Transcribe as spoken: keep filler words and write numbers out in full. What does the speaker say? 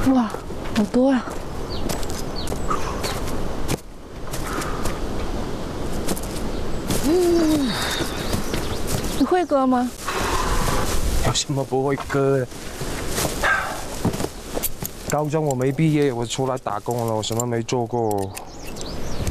哇，好多呀！嗯，你会割吗？ 有什么不会割的？高中我没毕业，我出来打工了，我什么没做过。